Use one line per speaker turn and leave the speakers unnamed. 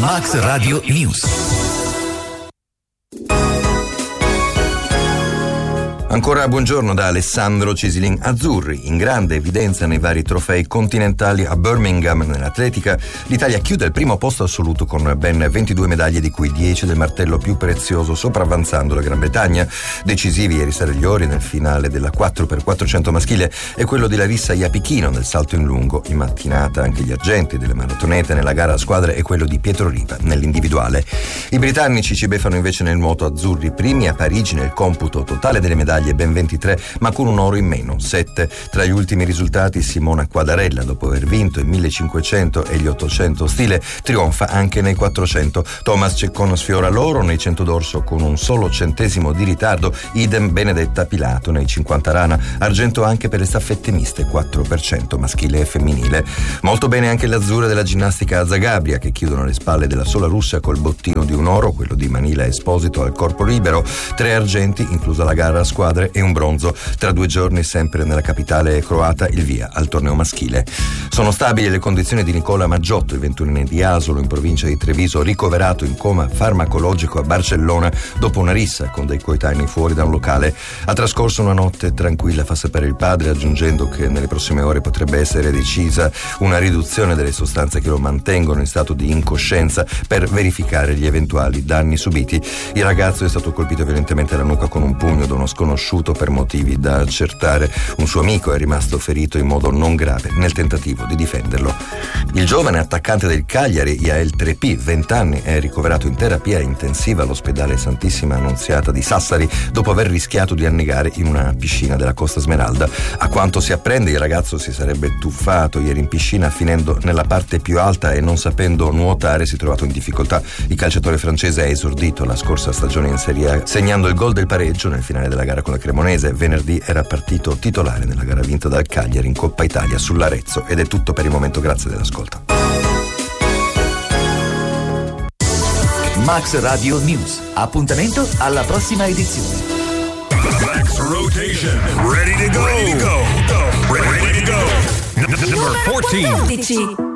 Max Radio News.
Ancora buongiorno da Alessandro Cisilin. Azzurri in grande evidenza nei vari trofei continentali. A Birmingham nell'atletica l'Italia chiude il primo posto assoluto con ben 22 medaglie, di cui 10 del martello più prezioso, sopravvanzando la Gran Bretagna. Decisivi ieri sera gli ori nel finale della 4x400 maschile e quello di Larissa Iapichino nel salto in lungo. In mattinata anche gli argenti delle maratonete nella gara a squadre e quello di Pietro Riva nell'individuale. I britannici ci beffano invece nel nuoto. Azzurri primi a Parigi nel computo totale delle medaglie, ben 23, ma con un oro in meno, 7. Tra gli ultimi risultati Simona Quadarella, dopo aver vinto i 1500 e gli 800 stile, trionfa anche nei 400. Thomas Ceccon sfiora l'oro nei 100 dorso con un solo centesimo di ritardo, idem Benedetta Pilato nei 50 rana. Argento anche per le staffette miste, 4% maschile e femminile. Molto bene anche le azzurre della ginnastica a Zagabria, che chiudono le spalle della sola russa col bottino di un oro, quello di Manila Esposito al corpo libero, 3 argenti, inclusa la gara a squadre, e un bronzo. Tra 2 giorni, sempre nella capitale croata, il via al torneo maschile. Sono stabili le condizioni di Nicola Maggiotto, il 21enne di Asolo in provincia di Treviso, ricoverato in coma farmacologico a Barcellona dopo una rissa con dei coetanei fuori da un locale. Ha trascorso una notte tranquilla, fa sapere il padre, aggiungendo che nelle prossime ore potrebbe essere decisa una riduzione delle sostanze che lo mantengono in stato di incoscienza per verificare gli eventuali danni subiti. Il ragazzo è stato colpito violentemente alla nuca con un pugno da uno sconosciuto per motivi da accertare. Un suo amico è rimasto ferito in modo non grave nel tentativo di difenderlo. Il giovane attaccante del Cagliari, Yael Trepi, 20 anni, è ricoverato in terapia intensiva all'ospedale Santissima Annunziata di Sassari dopo aver rischiato di annegare in una piscina della Costa Smeralda. A quanto si apprende, il ragazzo si sarebbe tuffato ieri in piscina, finendo nella parte più alta e non sapendo nuotare si è trovato in difficoltà. Il calciatore francese ha esordito la scorsa stagione in Serie A, segnando il gol del pareggio nel finale della gara con la Cremonese. Venerdì era partito titolare nella gara vinta dal Cagliari in Coppa Italia sull'Arezzo. Ed è tutto per il momento, grazie dell'ascolto.
Max Radio News. Appuntamento alla prossima edizione.
Max Rotation. Ready to go. Ready to go. Number 14.